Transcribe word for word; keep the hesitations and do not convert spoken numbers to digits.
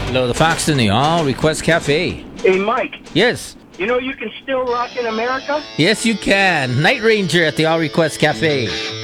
Hello, the Fox in the All Request Cafe. Hey, Mike, Yes. you know you can still rock in America? Yes, you can. Night Ranger at the All Request Cafe.